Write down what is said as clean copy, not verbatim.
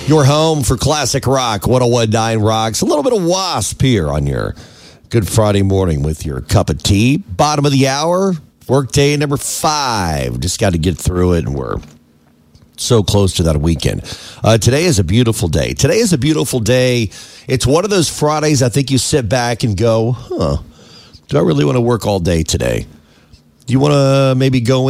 Your home for classic rock, 101.9 Rocks. A little bit of Wasp here on your Good Friday morning with your cup of tea. Bottom of the hour, workday number 5. Just got to get through it, and we're so close to that weekend. Today is a beautiful day. Today is a beautiful day. It's one of those Fridays I think you sit back and go, do I really want to work all day today? Do you want to maybe go